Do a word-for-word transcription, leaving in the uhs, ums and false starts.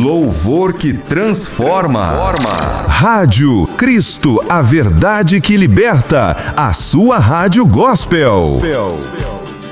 Louvor que transforma. transforma. Rádio Cristo, a verdade que liberta. A sua rádio gospel. gospel.